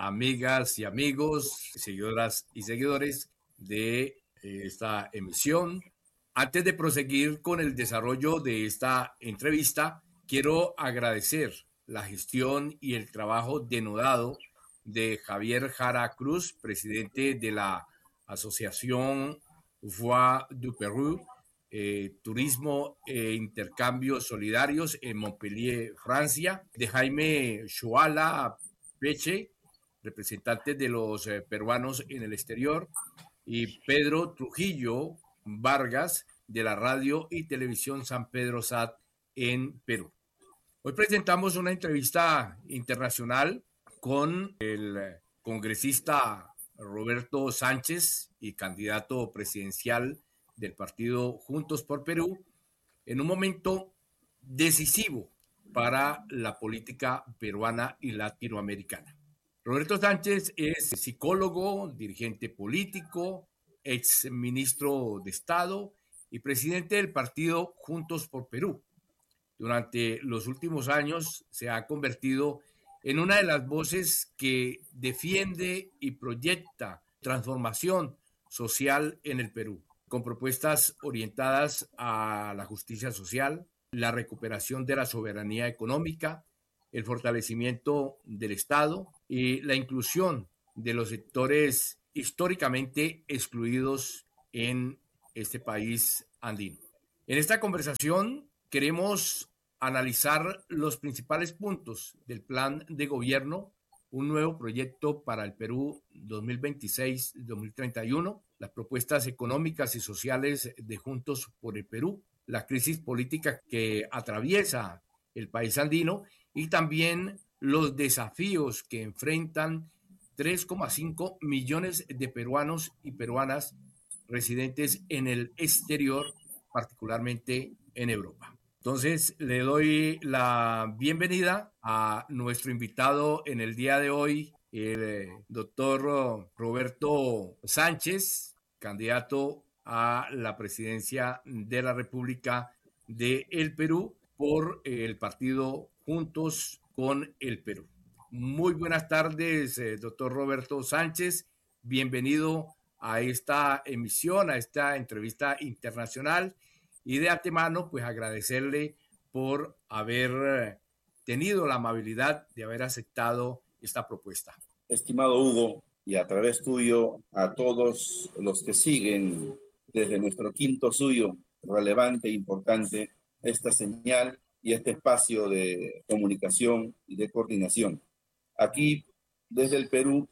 amigas y amigos, seguidoras y seguidores de esta emisión. Antes de proseguir con el desarrollo de esta entrevista, quiero agradecer la gestión y el trabajo denodado de Javier Jara Cruz, presidente de la Asociación Voix du Perú, Turismo e Intercambios Solidarios en Montpellier, Francia, de Jaime Shoala Peche, representante de los peruanos en el exterior, y Pedro Trujillo Vargas, de la Radio y Televisión San Pedro SAT en Perú. Hoy presentamos una entrevista internacional con el congresista Roberto Sánchez y candidato presidencial del partido Juntos por Perú, en un momento decisivo para la política peruana y latinoamericana. Roberto Sánchez es psicólogo, dirigente político, ex ministro de Estado y presidente del partido Juntos por Perú. Durante los últimos años se ha convertido en una de las voces que defiende y proyecta transformación social en el Perú, con propuestas orientadas a la justicia social, la recuperación de la soberanía económica, el fortalecimiento del Estado y la inclusión de los sectores históricamente excluidos en este país andino. En esta conversación queremos analizar los principales puntos del plan de gobierno, un nuevo proyecto para el Perú 2026-2031, las propuestas económicas y sociales de Juntos por el Perú, la crisis política que atraviesa el país andino y también los desafíos que enfrentan 3,5 millones de peruanos y peruanas residentes en el exterior, particularmente en Europa. Entonces, le doy la bienvenida a nuestro invitado en el día de hoy, el doctor Roberto Sánchez, candidato a la presidencia de la República de el Perú por el partido Juntos con el Perú. Muy buenas tardes, doctor Roberto Sánchez. Bienvenido a esta emisión, a esta entrevista internacional. Y de antemano, pues agradecerle por haber tenido la amabilidad de haber aceptado esta propuesta. Estimado Hugo, y a través tuyo a todos los que siguen desde nuestro quinto suyo, relevante e importante, esta señal y este espacio de comunicación y de coordinación. Aquí, desde el Perú,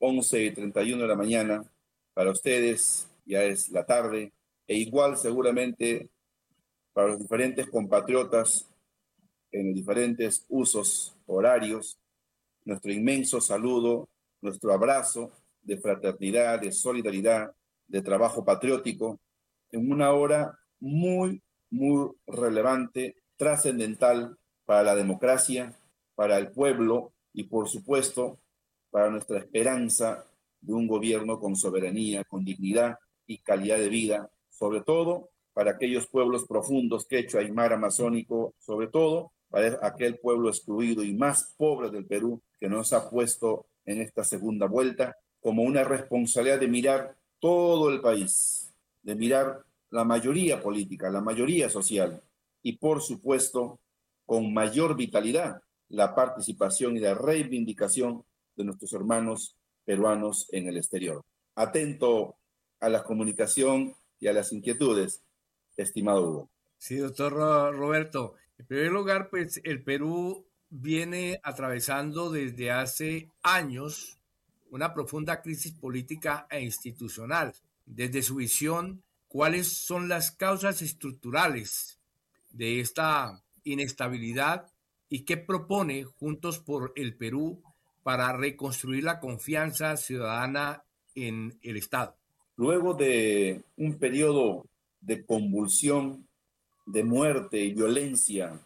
11:31 de la mañana, para ustedes ya es la tarde, e igual seguramente para los diferentes compatriotas en los diferentes usos horarios, nuestro inmenso saludo, nuestro abrazo de fraternidad, de solidaridad, de trabajo patriótico, en una hora muy, muy relevante, trascendental para la democracia, para el pueblo y, por supuesto, para nuestra esperanza de un gobierno con soberanía, con dignidad y calidad de vida, sobre todo para aquellos pueblos profundos, quechua, aymara, amazónico, sobre todo para aquel pueblo excluido y más pobre del Perú que nos ha puesto en esta segunda vuelta como una responsabilidad de mirar todo el país, de mirar la mayoría política, la mayoría social y, por supuesto, con mayor vitalidad, la participación y la reivindicación de nuestros hermanos peruanos en el exterior. Atento a la comunicación y a las inquietudes, estimado Hugo. Sí, doctor Roberto. En primer lugar, pues el Perú viene atravesando desde hace años una profunda crisis política e institucional. Desde su visión, ¿cuáles son las causas estructurales de esta inestabilidad y qué propone Juntos por el Perú para reconstruir la confianza ciudadana en el Estado? Luego de un periodo de convulsión, de muerte y violencia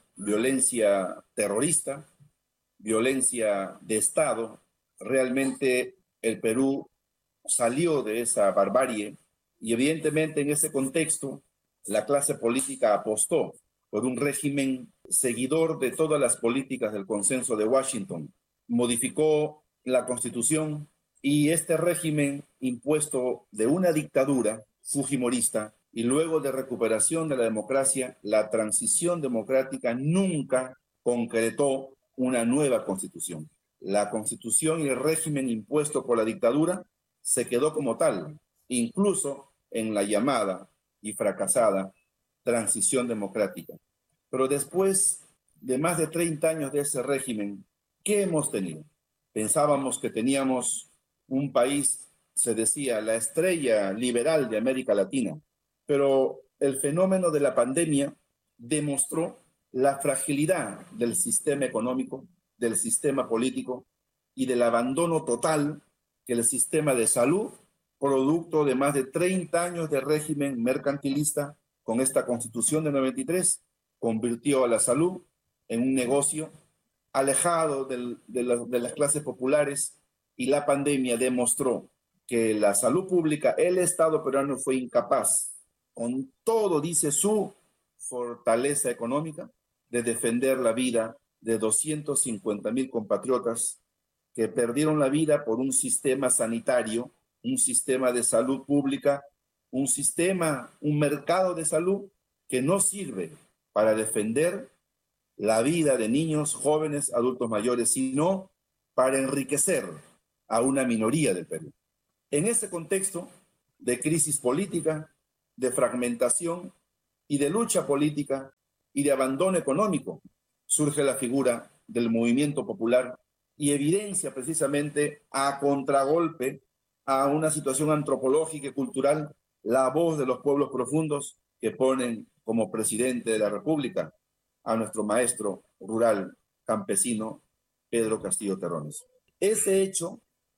terrorista, violencia de Estado, realmente el Perú salió de esa barbarie y evidentemente en ese contexto la clase política apostó por un régimen seguidor de todas las políticas del consenso de Washington. Modificó la Constitución y este régimen impuesto de una dictadura fujimorista y luego de recuperación de la democracia, la transición democrática nunca concretó una nueva constitución. La constitución y el régimen impuesto por la dictadura se quedó como tal, incluso en la llamada y fracasada transición democrática. Pero después de más de 30 años de ese régimen, ¿qué hemos tenido? Pensábamos que teníamos un país, se decía, la estrella liberal de América Latina, pero el fenómeno de la pandemia demostró la fragilidad del sistema económico, del sistema político y del abandono total que el sistema de salud, producto de más de 30 años de régimen mercantilista, con esta Constitución de 93, convirtió a la salud en un negocio alejado de las clases populares, y la pandemia demostró que la salud pública, el Estado peruano fue incapaz, con todo, dice, su fortaleza económica, de defender la vida de 250,000 compatriotas que perdieron la vida por un sistema sanitario, un sistema de salud pública, un mercado de salud que no sirve para defender la vida de niños, jóvenes, adultos mayores, sino para enriquecer a una minoría del Perú. En este contexto de crisis política, de fragmentación y de lucha política y de abandono económico, surge la figura del movimiento popular y evidencia precisamente a contragolpe a una situación antropológica y cultural la voz de los pueblos profundos que ponen como presidente de la República a nuestro maestro rural campesino Pedro Castillo Terrones. Ese hecho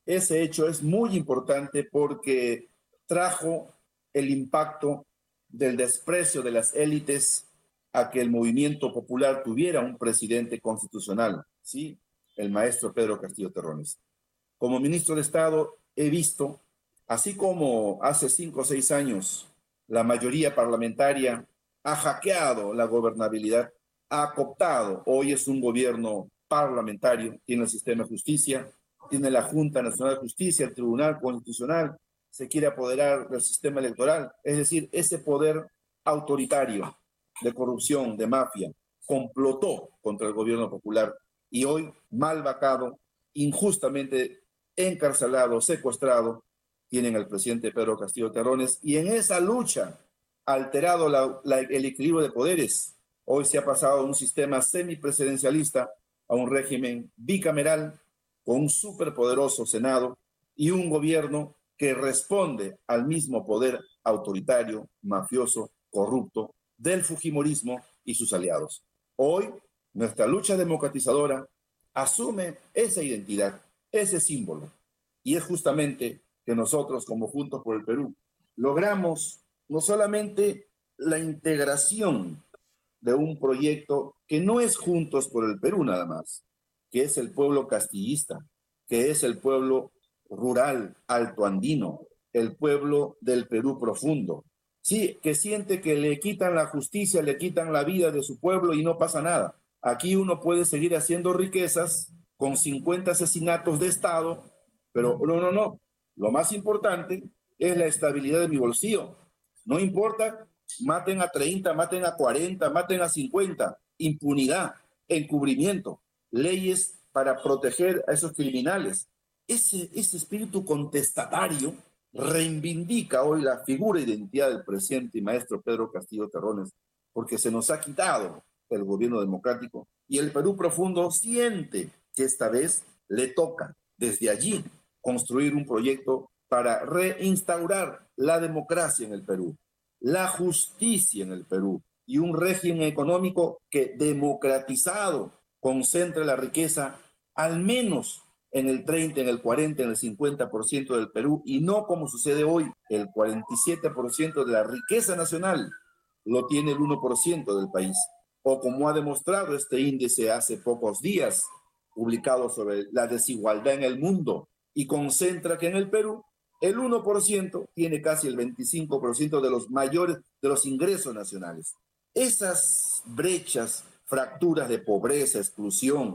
es muy importante porque trajo el impacto del desprecio de las élites a que el movimiento popular tuviera un presidente constitucional, ¿sí? El maestro Pedro Castillo Terrones. Como ministro de Estado he visto, así como hace 5 o 6 años la mayoría parlamentaria ha hackeado la gobernabilidad, ha cooptado, hoy es un gobierno parlamentario, tiene el sistema de justicia, tiene la Junta Nacional de Justicia, el Tribunal Constitucional, se quiere apoderar del sistema electoral, es decir, ese poder autoritario de corrupción, de mafia, complotó contra el gobierno popular y hoy, mal vacado, injustamente encarcelado, secuestrado, tienen al presidente Pedro Castillo Terrones, y en esa lucha ha alterado el equilibrio de poderes. Hoy se ha pasado de un sistema semipresidencialista a un régimen bicameral con un superpoderoso Senado y un gobierno que responde al mismo poder autoritario, mafioso, corrupto del fujimorismo y sus aliados. Hoy, nuestra lucha democratizadora asume esa identidad, ese símbolo, y es justamente que nosotros, como Juntos por el Perú, logramos no solamente la integración de un proyecto que no es Juntos por el Perú nada más, que es el pueblo castillista, que es el pueblo rural altoandino, el pueblo del Perú profundo, sí, que siente que le quitan la justicia, le quitan la vida de su pueblo y no pasa nada. Aquí uno puede seguir haciendo riquezas con 50 asesinatos de Estado, pero no. Lo más importante es la estabilidad de mi bolsillo. No importa, maten a 30, maten a 40, maten a 50. Impunidad, encubrimiento, leyes para proteger a esos criminales. Ese espíritu contestatario reivindica hoy la figura e identidad del presidente y maestro Pedro Castillo Terrones, porque se nos ha quitado el gobierno democrático y el Perú profundo siente que esta vez le toca desde allí construir un proyecto para reinstaurar la democracia en el Perú, la justicia en el Perú y un régimen económico que democratizado concentre la riqueza al menos en el 30, en el 40, en el 50% del Perú, y no como sucede hoy, el 47% de la riqueza nacional lo tiene el 1% del país. O como ha demostrado este índice hace pocos días, publicado sobre la desigualdad en el mundo, y concentra que en el Perú el 1% tiene casi el 25% de los mayores de los ingresos nacionales. Esas brechas, fracturas de pobreza, exclusión,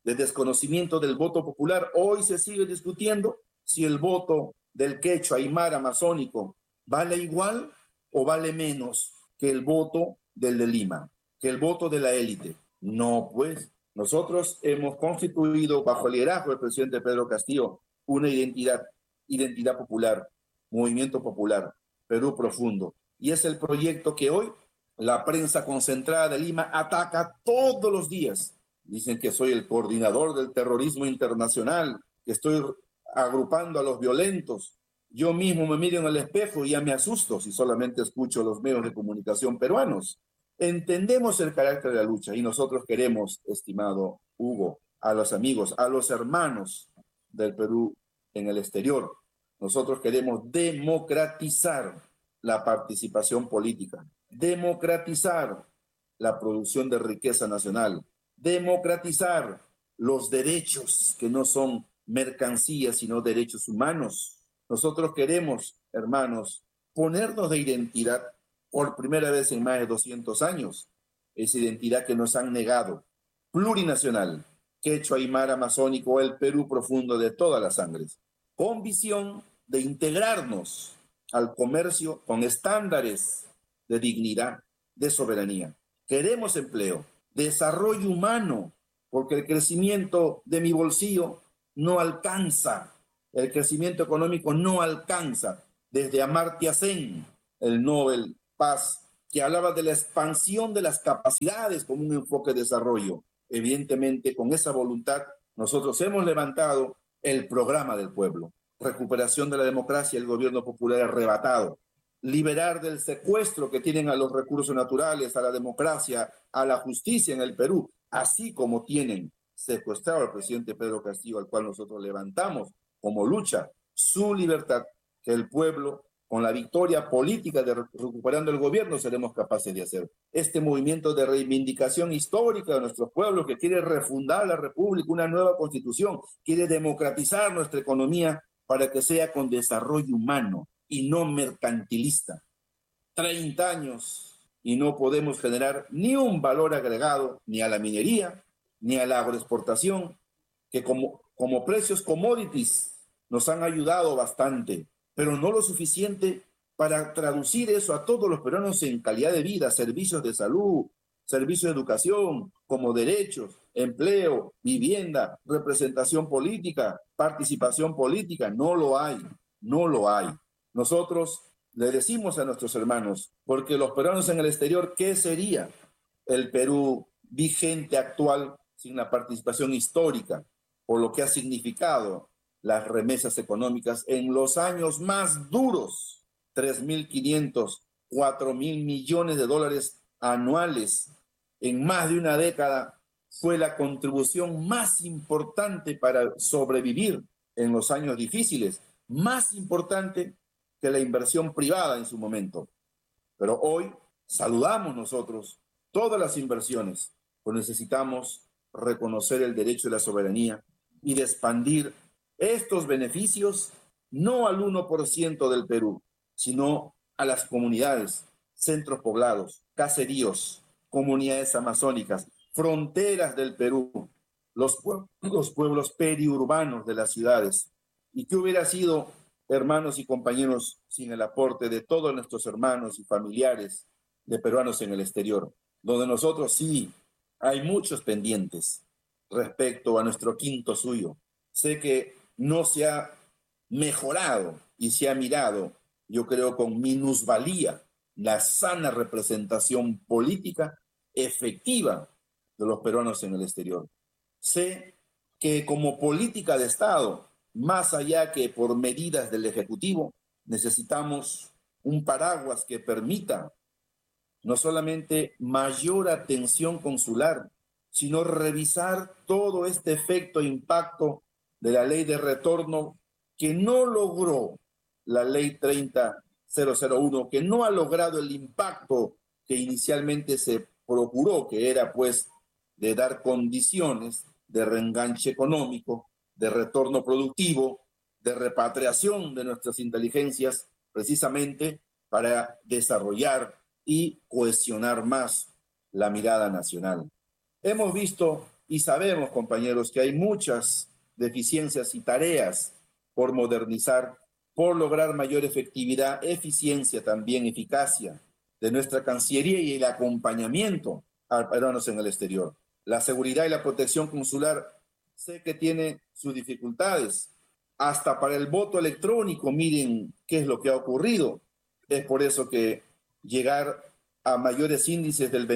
de desconocimiento del voto popular. Hoy se sigue discutiendo si el voto del quechua aymara amazónico vale igual o vale menos que el voto del de Lima, que el voto de la élite. No, pues, nosotros hemos constituido bajo el liderazgo del presidente Pedro Castillo una identidad popular, movimiento popular, Perú profundo. Y es el proyecto que hoy la prensa concentrada de Lima ataca todos los días. Dicen que soy el coordinador del terrorismo internacional, que estoy agrupando a los violentos. Yo mismo me miro en el espejo y ya me asusto si solamente escucho los medios de comunicación peruanos. Entendemos el carácter de la lucha y nosotros queremos, estimado Hugo, a los amigos, a los hermanos del Perú en el exterior. Nosotros queremos democratizar la participación política, democratizar la producción de riqueza nacional, democratizar los derechos que no son mercancías, sino derechos humanos. Nosotros queremos, hermanos, ponernos de identidad por primera vez en más de 200 años, esa identidad que nos han negado, plurinacional, quechua, aymara, amazónico, el Perú profundo de todas las sangres, con visión de integrarnos al comercio con estándares de dignidad, de soberanía. Queremos empleo, desarrollo humano, porque el crecimiento de mi bolsillo no alcanza, el crecimiento económico no alcanza. Desde Amartya Sen, el Nobel Paz, que hablaba de la expansión de las capacidades como un enfoque de desarrollo. Evidentemente, con esa voluntad, nosotros hemos levantado el programa del pueblo. Recuperación de la democracia, el gobierno popular arrebatado. Liberar del secuestro que tienen a los recursos naturales, a la democracia, a la justicia en el Perú, así como tienen secuestrado al presidente Pedro Castillo, al cual nosotros levantamos como lucha su libertad, que el pueblo, con la victoria política de recuperando el gobierno, seremos capaces de hacer. Este movimiento de reivindicación histórica de nuestros pueblos que quiere refundar la república, una nueva constitución, quiere democratizar nuestra economía para que sea con desarrollo humano y no mercantilista. 30 años y no podemos generar ni un valor agregado ni a la minería, ni a la agroexportación, que como precios commodities nos han ayudado bastante, pero no lo suficiente para traducir eso a todos los peruanos en calidad de vida, servicios de salud, servicios de educación, como derechos, empleo, vivienda, representación política, participación política. No lo hay, no lo hay. Nosotros le decimos a nuestros hermanos, porque los peruanos en el exterior, ¿qué sería el Perú vigente actual sin la participación histórica, por lo que ha significado las remesas económicas en los años más duros? 3.500, 4.000 millones de dólares anuales en más de una década fue la contribución más importante para sobrevivir en los años difíciles, más importante que la inversión privada en su momento. Pero hoy saludamos nosotros todas las inversiones, pues necesitamos reconocer el derecho de la soberanía y de expandir estos beneficios no al 1% del Perú, sino a las comunidades, centros poblados, caseríos, comunidades amazónicas, fronteras del Perú, los pueblos periurbanos de las ciudades. ¿Y qué hubiera sido, hermanos y compañeros, sin el aporte de todos nuestros hermanos y familiares de peruanos en el exterior, donde nosotros sí hay muchos pendientes respecto a nuestro quinto suyo? Sé que no se ha mejorado y se ha mirado, yo creo, con minusvalía la sana representación política efectiva de los peruanos en el exterior. Sé que como política de Estado, más allá que por medidas del Ejecutivo, necesitamos un paraguas que permita no solamente mayor atención consular, sino revisar todo este efecto e impacto de la ley de retorno que no logró la ley 30001, que no ha logrado el impacto que inicialmente se procuró, que era pues de dar condiciones de reenganche económico, de retorno productivo, de repatriación de nuestras inteligencias, precisamente para desarrollar y cohesionar más la mirada nacional. Hemos visto Y sabemos, compañeros, que hay muchas deficiencias y tareas por modernizar, por lograr mayor efectividad, eficiencia, también eficacia de nuestra Cancillería y el acompañamiento a peruanos en el exterior. La seguridad y la protección consular sé que tiene sus dificultades. Hasta para el voto electrónico, miren qué es lo que ha ocurrido. Es por eso que llegar a mayores índices del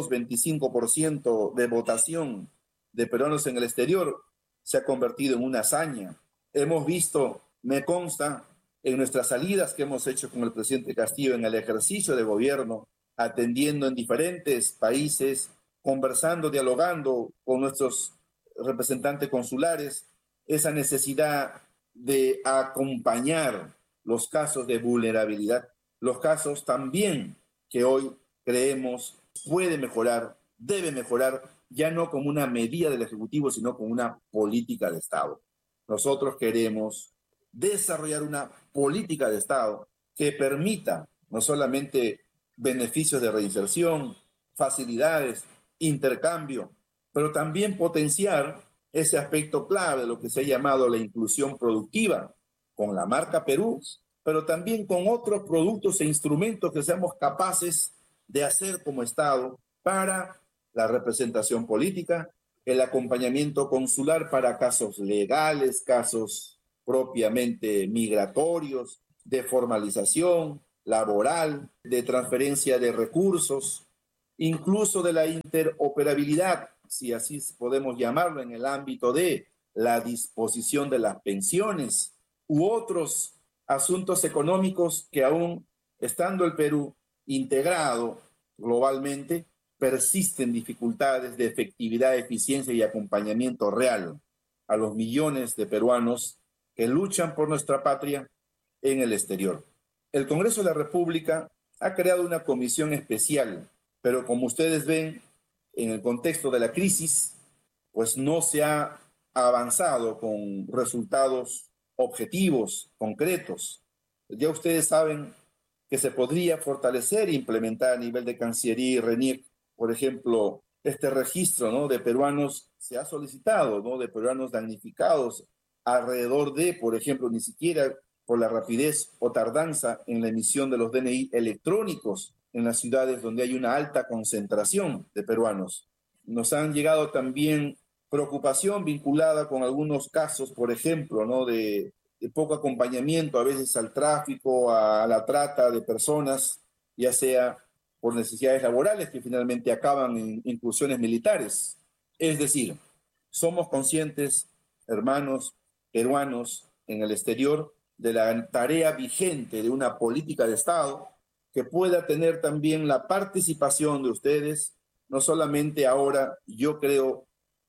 22-25% de votación de peruanos en el exterior se ha convertido en una hazaña. Hemos visto, me consta, en nuestras salidas que hemos hecho con el presidente Castillo en el ejercicio de gobierno, atendiendo en diferentes países, conversando, dialogando con nuestros representantes consulares, esa necesidad de acompañar los casos de vulnerabilidad, los casos también que hoy creemos puede mejorar, debe mejorar, ya no como una medida del Ejecutivo, sino como una política de Estado. Nosotros queremos desarrollar una política de Estado que permita no solamente beneficios de reinserción, facilidades, intercambio, pero también potenciar ese aspecto clave de lo que se ha llamado la inclusión productiva con la marca Perú, pero también con otros productos e instrumentos que seamos capaces de hacer como Estado para la representación política, el acompañamiento consular para casos legales, casos propiamente migratorios, de formalización laboral, de transferencia de recursos, incluso de la interoperabilidad, si así podemos llamarlo, en el ámbito de la disposición de las pensiones u otros asuntos económicos que aún estando el Perú integrado globalmente, persisten dificultades de efectividad, eficiencia y acompañamiento real a los millones de peruanos que luchan por nuestra patria en el exterior. El Congreso de la República ha creado una comisión especial, pero como ustedes ven, en el contexto de la crisis, pues no se ha avanzado con resultados objetivos, concretos. Ya ustedes saben que se podría fortalecer e implementar a nivel de Cancillería y RENIEC, por ejemplo, este registro, ¿no?, de peruanos, se ha solicitado, ¿no?, de peruanos damnificados alrededor de, por ejemplo, ni siquiera por la rapidez o tardanza en la emisión de los DNI electrónicos en las ciudades donde hay una alta concentración de peruanos. Nos han llegado también preocupación vinculada con algunos casos, por ejemplo, ¿no?, de poco acompañamiento a veces al tráfico, a la trata de personas, ya sea por necesidades laborales que finalmente acaban en incursiones militares. Es decir, somos conscientes, hermanos peruanos en el exterior, de la tarea vigente de una política de Estado que pueda tener también la participación de ustedes, no solamente ahora, yo creo,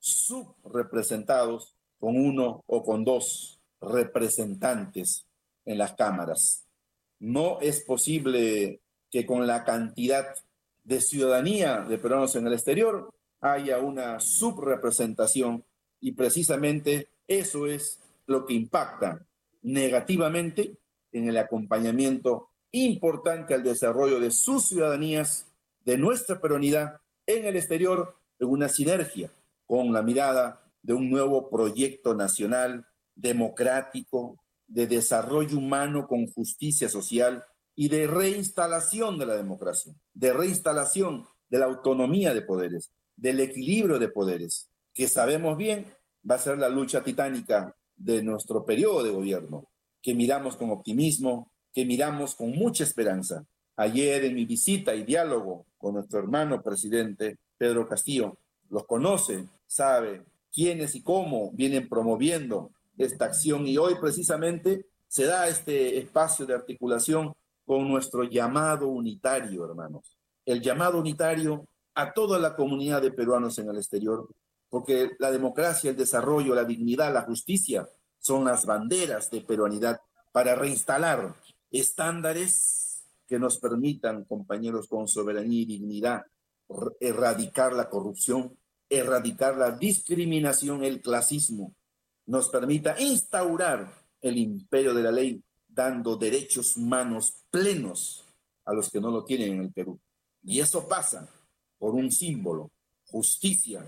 subrepresentados con uno o con dos representantes en las cámaras. No es posible que con la cantidad de ciudadanía de peruanos en el exterior haya una subrepresentación y precisamente eso es lo que impacta negativamente en el acompañamiento importante al desarrollo de sus ciudadanías, de nuestra peruanidad en el exterior, en una sinergia con la mirada de un nuevo proyecto nacional democrático, de desarrollo humano con justicia social y de reinstalación de la democracia, de reinstalación de la autonomía de poderes, del equilibrio de poderes, que sabemos bien va a ser la lucha titánica de nuestro periodo de gobierno, que miramos con optimismo, que miramos con mucha esperanza. Ayer en mi visita y diálogo con nuestro hermano presidente Pedro Castillo, los conoce, sabe quiénes y cómo vienen promoviendo esta acción y hoy precisamente se da este espacio de articulación con nuestro llamado unitario, hermanos. El llamado unitario a toda la comunidad de peruanos en el exterior, porque la democracia, el desarrollo, la dignidad, la justicia son las banderas de peruanidad para reinstalar estándares que nos permitan, compañeros, con soberanía y dignidad, erradicar la corrupción, erradicar la discriminación, el clasismo, nos permita instaurar el imperio de la ley, dando derechos humanos plenos a los que no lo tienen en el Perú. Y eso pasa por un símbolo, justicia,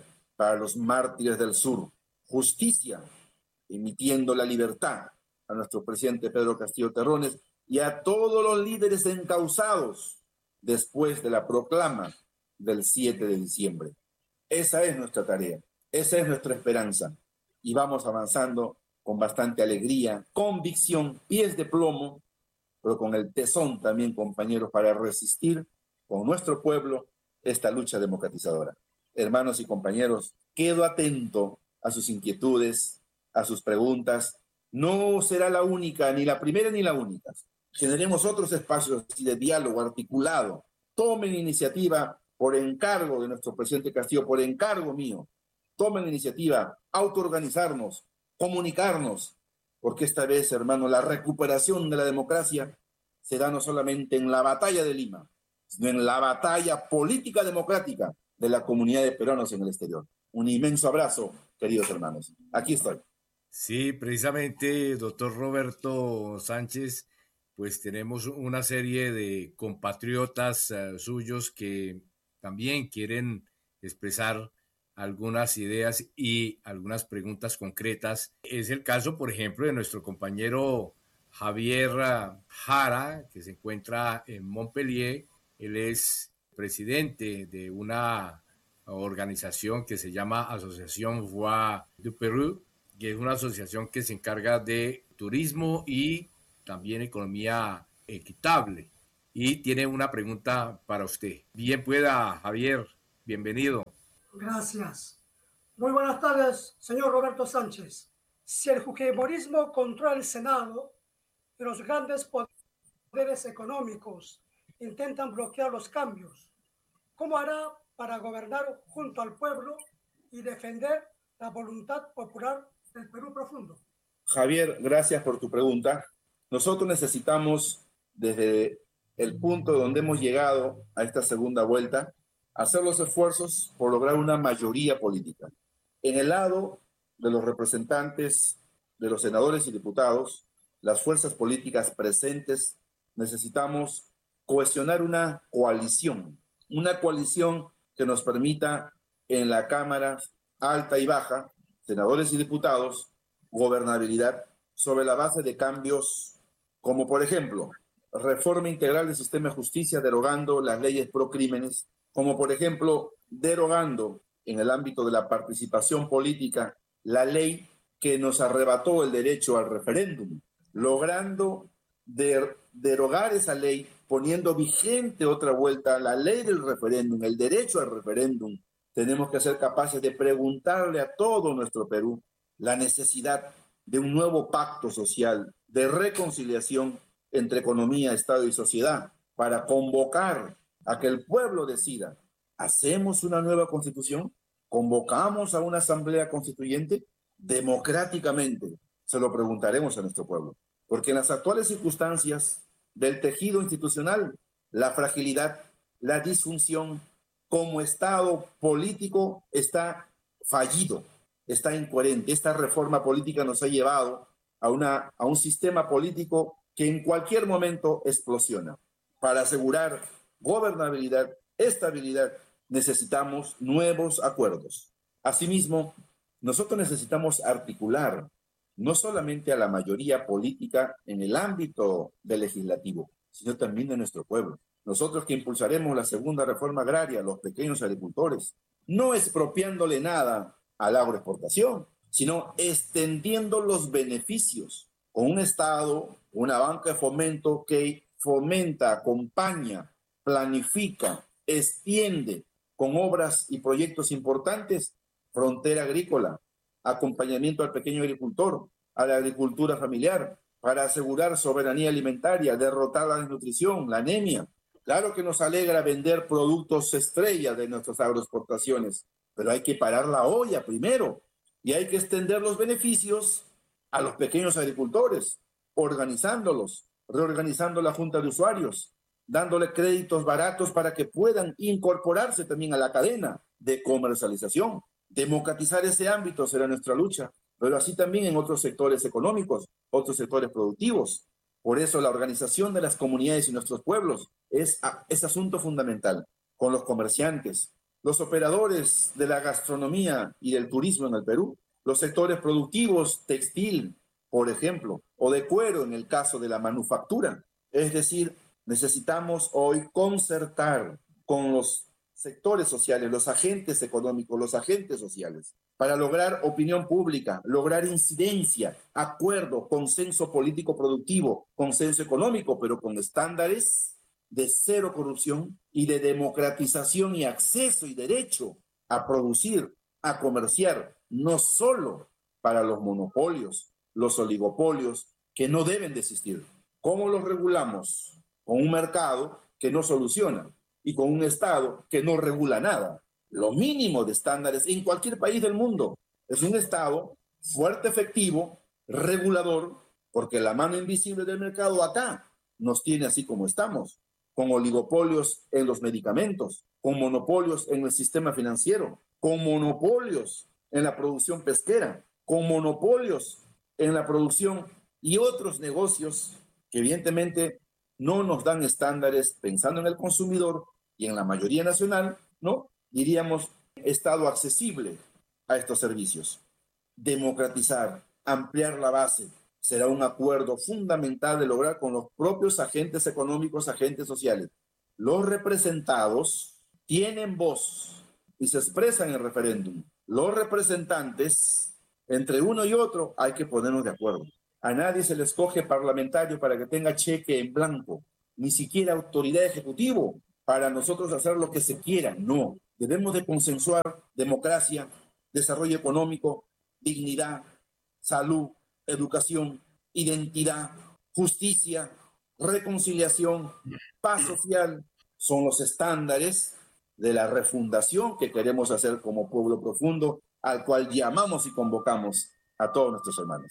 para los mártires del sur, justicia, emitiendo la libertad a nuestro presidente Pedro Castillo Terrones y a todos los líderes encausados después de la proclama del 7 de diciembre. Esa es nuestra tarea, esa es nuestra esperanza y vamos avanzando con bastante alegría, convicción, pies de plomo, pero con el tesón también, compañeros, para resistir con nuestro pueblo esta lucha democratizadora. Hermanos y compañeros, quedo atento a sus inquietudes, a sus preguntas. No será la única, ni la primera ni la única. Generemos otros espacios de diálogo articulado. Tomen iniciativa por encargo de nuestro presidente Castillo, por encargo mío. Tomen iniciativa, autoorganizarnos, comunicarnos, porque esta vez, hermano, la recuperación de la democracia se da no solamente en la batalla de Lima, sino en la batalla política democrática de la comunidad de peruanos en el exterior. Un inmenso abrazo, queridos hermanos. Aquí estoy. Sí, precisamente, doctor Roberto Sánchez, pues tenemos una serie de compatriotas suyos que también quieren expresar algunas ideas y algunas preguntas concretas. Es el caso, por ejemplo, de nuestro compañero Javier Jara, que se encuentra en Montpellier. Él es presidente de una organización que se llama Asociación Voix du Perú, que es una asociación que se encarga de turismo y también economía equitable. Y tiene una pregunta para usted. Bien pueda, Javier, bienvenido. Gracias. Muy buenas tardes, señor Roberto Sánchez. Si el fujimorismo controla el Senado y los grandes poderes económicos intentan bloquear los cambios, ¿cómo hará para gobernar junto al pueblo y defender la voluntad popular del Perú profundo? Javier, gracias por tu pregunta. Nosotros necesitamos, desde el punto donde hemos llegado a esta segunda vuelta, hacer los esfuerzos por lograr una mayoría política. En el lado de los representantes, de los senadores y diputados, las fuerzas políticas presentes, necesitamos cohesionar una coalición que nos permita en la Cámara alta y baja, senadores y diputados, gobernabilidad sobre la base de cambios como, por ejemplo, reforma integral del sistema de justicia derogando las leyes pro crímenes, como por ejemplo, derogando en el ámbito de la participación política la ley que nos arrebató el derecho al referéndum, logrando derogar esa ley, poniendo vigente otra vuelta la ley del referéndum, el derecho al referéndum. Tenemos que ser capaces de preguntarle a todo nuestro Perú la necesidad de un nuevo pacto social, de reconciliación entre economía, Estado y sociedad, para convocar a que el pueblo decida. ¿Hacemos una nueva constitución? ¿Convocamos a una asamblea constituyente? Democráticamente se lo preguntaremos a nuestro pueblo, porque en las actuales circunstancias del tejido institucional, la fragilidad, la disfunción como Estado político está fallido, está incoherente. Esta reforma política nos ha llevado a un sistema político que en cualquier momento explosiona. Para asegurar gobernabilidad, estabilidad, necesitamos nuevos acuerdos. Asimismo, nosotros necesitamos articular no solamente a la mayoría política en el ámbito del legislativo, sino también de nuestro pueblo. Nosotros que impulsaremos la segunda reforma agraria, los pequeños agricultores, no expropiándole nada a la agroexportación, sino extendiendo los beneficios con un Estado, una banca de fomento que fomenta, acompaña, planifica, extiende con obras y proyectos importantes, frontera agrícola, acompañamiento al pequeño agricultor, a la agricultura familiar, para asegurar soberanía alimentaria, derrotar la desnutrición, la anemia. Claro que nos alegra vender productos estrella de nuestras agroexportaciones, pero hay que parar la olla primero y hay que extender los beneficios a los pequeños agricultores, organizándolos, reorganizando la junta de usuarios, dándole créditos baratos para que puedan incorporarse también a la cadena de comercialización. Democratizar ese ámbito será nuestra lucha, pero así también en otros sectores económicos, otros sectores productivos. Por eso la organización de las comunidades y nuestros pueblos es asunto fundamental, con los comerciantes, los operadores de la gastronomía y del turismo en el Perú, los sectores productivos textil, por ejemplo, o de cuero en el caso de la manufactura. Es decir, necesitamos hoy concertar con los sectores sociales, los agentes económicos, los agentes sociales, para lograr opinión pública, lograr incidencia, acuerdo, consenso político productivo, consenso económico, pero con estándares de cero corrupción y de democratización y acceso y derecho a producir, a comerciar, no solo para los monopolios, los oligopolios, que no deben de existir. ¿Cómo los regulamos? Con un mercado que no soluciona y con un Estado que no regula nada. Lo mínimo de estándares en cualquier país del mundo es un Estado fuerte, efectivo, regulador, porque la mano invisible del mercado acá nos tiene así como estamos, con oligopolios en los medicamentos, con monopolios en el sistema financiero, con monopolios en la producción pesquera, con monopolios en la producción y otros negocios que evidentemente no nos dan estándares pensando en el consumidor y en la mayoría nacional, ¿no? Diríamos, Estado accesible a estos servicios. Democratizar, ampliar la base, será un acuerdo fundamental de lograr con los propios agentes económicos, agentes sociales. Los representados tienen voz y se expresan en el referéndum. Los representantes, entre uno y otro, hay que ponernos de acuerdo. A nadie se le escoge parlamentario para que tenga cheque en blanco, ni siquiera autoridad ejecutiva para nosotros hacer lo que se quiera. No, debemos de consensuar democracia, desarrollo económico, dignidad, salud, educación, identidad, justicia, reconciliación, paz social. Son los estándares de la refundación que queremos hacer como pueblo profundo, al cual llamamos y convocamos a todos nuestros hermanos.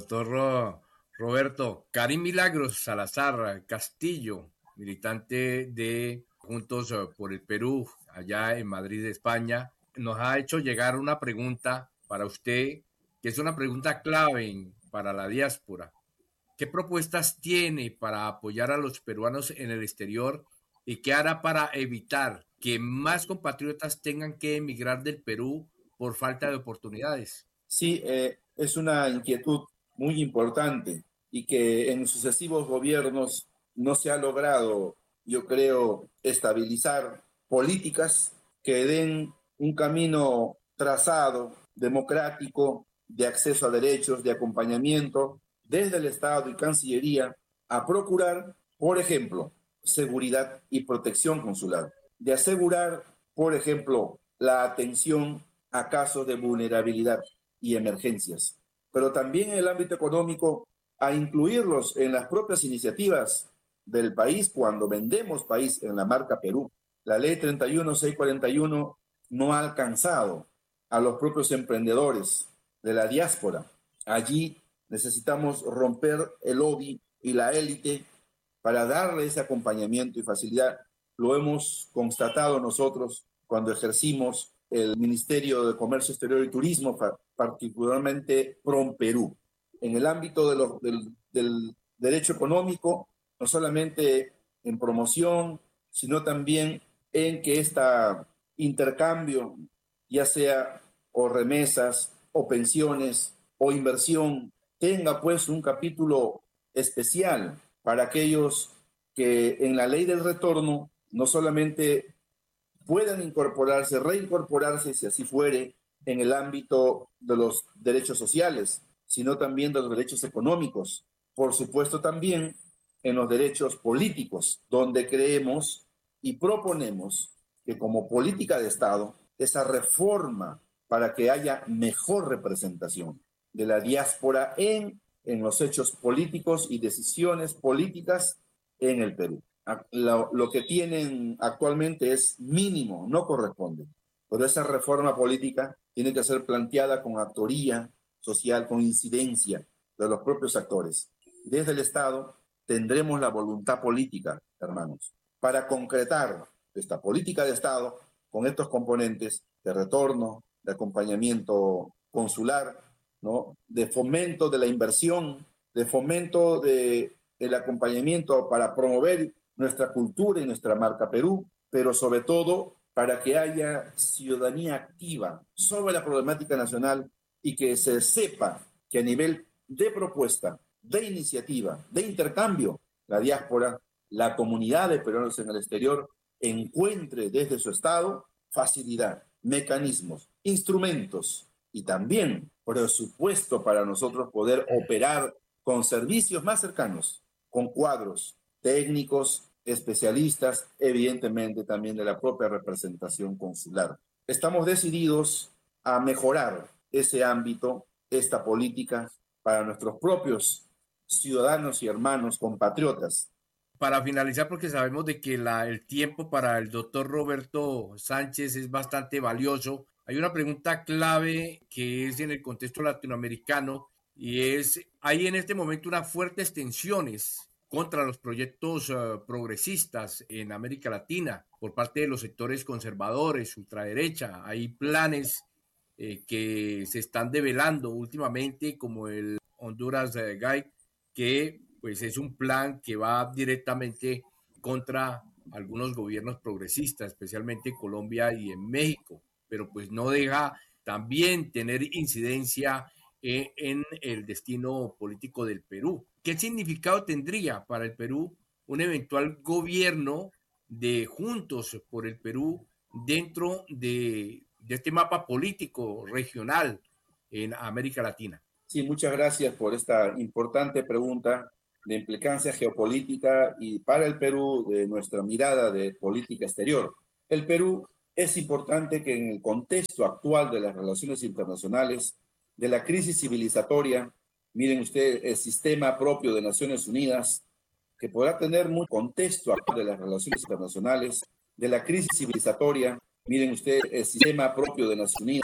Doctor Roberto, Karim Milagros Salazar Castillo, militante de Juntos por el Perú, allá en Madrid, España, nos ha hecho llegar una pregunta para usted, que es una pregunta clave para la diáspora. ¿Qué propuestas tiene para apoyar a los peruanos en el exterior y qué hará para evitar que más compatriotas tengan que emigrar del Perú por falta de oportunidades? Sí, es una inquietud muy importante y que en sucesivos gobiernos no se ha logrado, yo creo, estabilizar políticas que den un camino trazado, democrático, de acceso a derechos, de acompañamiento desde el Estado y Cancillería a procurar, por ejemplo, seguridad y protección consular, de asegurar, por ejemplo, la atención a casos de vulnerabilidad y emergencias, pero también en el ámbito económico a incluirlos en las propias iniciativas del país cuando vendemos país en la marca Perú. La ley 31641 no ha alcanzado a los propios emprendedores de la diáspora. Allí necesitamos romper el lobby y la élite para darle ese acompañamiento y facilidad. Lo hemos constatado nosotros cuando ejercimos el Ministerio de Comercio Exterior y Turismo, particularmente PROMPERÚ. En el ámbito del derecho económico, no solamente en promoción, sino también en que este intercambio, ya sea o remesas, o pensiones, o inversión, tenga pues un capítulo especial para aquellos que en la ley del retorno no solamente puedan incorporarse, reincorporarse, si así fuere, en el ámbito de los derechos sociales, sino también de los derechos económicos. Por supuesto, también en los derechos políticos, donde creemos y proponemos que como política de Estado, esa reforma para que haya mejor representación de la diáspora en los hechos políticos y decisiones políticas en el Perú. Lo que tienen actualmente es mínimo, no corresponde. Pero esa reforma política tiene que ser planteada con actoría social, con incidencia de los propios actores. Desde el Estado tendremos la voluntad política, hermanos, para concretar esta política de Estado con estos componentes de retorno, de acompañamiento consular, ¿no? De fomento de la inversión, de fomento del acompañamiento para promover nuestra cultura y nuestra marca Perú, pero sobre todo para que haya ciudadanía activa sobre la problemática nacional y que se sepa que a nivel de propuesta, de iniciativa, de intercambio, la diáspora, la comunidad de peruanos en el exterior encuentre desde su Estado facilidad, mecanismos, instrumentos y también presupuesto para nosotros poder operar con servicios más cercanos, con cuadros técnicos, especialistas, evidentemente también de la propia representación consular. Estamos decididos a mejorar ese ámbito, esta política, para nuestros propios ciudadanos y hermanos compatriotas. Para finalizar, porque sabemos de que el tiempo para el doctor Roberto Sánchez es bastante valioso, hay una pregunta clave que es en el contexto latinoamericano y es, hay en este momento unas fuertes tensiones contra los proyectos progresistas en América Latina por parte de los sectores conservadores, ultraderecha. Hay planes que se están develando últimamente, como el Honduras Guide, que pues es un plan que va directamente contra algunos gobiernos progresistas, especialmente en Colombia y en México, pero pues no deja también tener incidencia en el destino político del Perú. ¿Qué significado tendría para el Perú un eventual gobierno de Juntos por el Perú dentro de este mapa político regional en América Latina? Sí, muchas gracias por esta importante pregunta de implicancia geopolítica y para el Perú de nuestra mirada de política exterior. El Perú es importante que en el contexto actual de las relaciones internacionales, de la crisis civilizatoria, miren ustedes el sistema propio de Naciones Unidas, que podrá tener un contexto actual de las relaciones internacionales, de la crisis civilizatoria, miren ustedes el sistema propio de Naciones Unidas,